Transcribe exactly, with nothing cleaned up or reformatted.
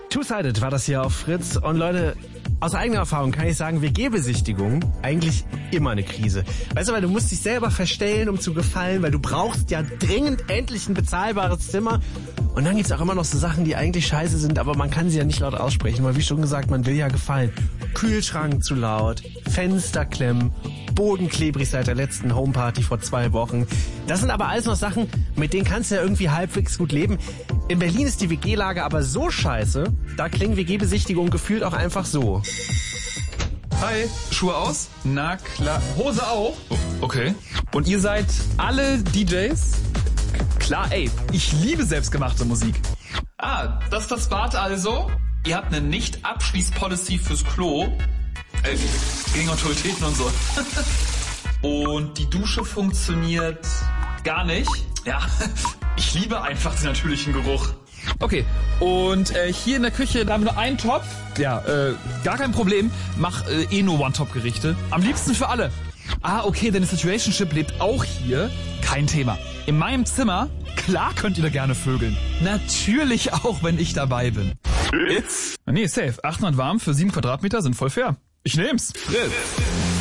Two-Sided war das hier auf Fritz. Und Leute, aus eigener Erfahrung kann ich sagen, W G-Besichtigung eigentlich immer eine Krise. Weißt du, weil du musst dich selber verstellen, um zu gefallen, weil du brauchst ja dringend endlich ein bezahlbares Zimmer. Und dann gibt's auch immer noch so Sachen, die eigentlich scheiße sind, aber man kann sie ja nicht laut aussprechen, weil wie schon gesagt, man will ja gefallen. Kühlschrank zu laut, Fenster klemmen, Boden klebrig seit der letzten Homeparty vor zwei Wochen. Das sind aber alles noch Sachen, mit denen kannst du ja irgendwie halbwegs gut leben. In Berlin ist die W G-Lage aber so scheiße, da klingen W G-Besichtigungen gefühlt auch einfach so. Hi, Schuhe aus? Na klar. Hose auch? Oh, okay. Und ihr seid alle D Js? Klar, ey, ich liebe selbstgemachte Musik. Ah, das ist das Bad also? Ihr habt eine Nicht-Abschließ-Policy fürs Klo? Äh, gegen Autoritäten und so. Und die Dusche funktioniert gar nicht? Ja, ich liebe einfach den natürlichen Geruch. Okay, und äh, hier in der Küche, da haben wir nur einen Topf. Ja, äh, gar kein Problem. Mach äh, eh nur One-Top-Gerichte. Am liebsten für alle. Ah, okay, deine Situationship lebt auch hier. Kein Thema. In meinem Zimmer, klar könnt ihr da gerne vögeln. Natürlich auch, wenn ich dabei bin. It's? Nee, safe. achthundert warm für sieben Quadratmeter sind voll fair. Ich nehm's. Fritz.